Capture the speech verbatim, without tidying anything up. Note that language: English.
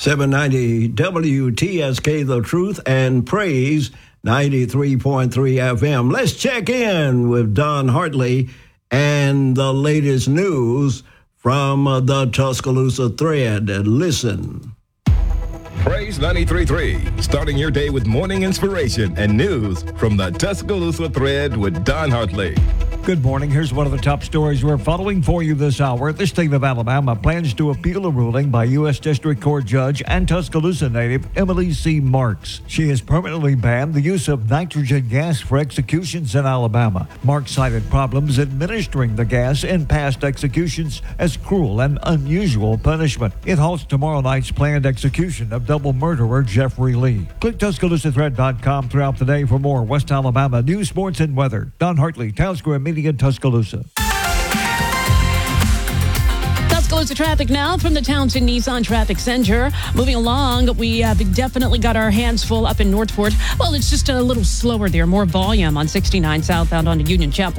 seven ninety W T S K, The Truth and Praise, ninety-three point three F M. Let's check in with Don Hartley and the latest news from uh, the Tuscaloosa Thread. Listen. Praise ninety-three point three, starting your day with morning inspiration and news from the Tuscaloosa Thread with Don Hartley. Good morning. Here's one of the top stories we're following for you this hour. The state of Alabama plans to appeal a ruling by U S District Court Judge and Tuscaloosa native Emily C. Marks. She has permanently banned the use of nitrogen gas for executions in Alabama. Marks cited problems administering the gas in past executions as cruel and unusual punishment. It halts tomorrow night's planned execution of double murderer Jeffrey Lee. Click Tuscaloosa Thread dot com throughout the day for more West Alabama news, sports, and weather. Don Hartley, Town Square Media in Tuscaloosa. Tuscaloosa traffic now from the Townsend Nissan Traffic Center. Moving along, we uh, definitely got our hands full up in Northport. Well, it's just a little slower there, more volume on sixty-nine southbound onto Union Chapel.